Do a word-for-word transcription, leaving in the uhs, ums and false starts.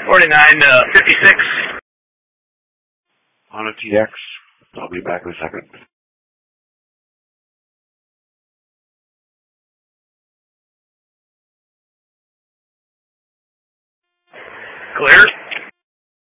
forty-nine uh, fifty-six. On a T X. I'll be back in a second. Clear.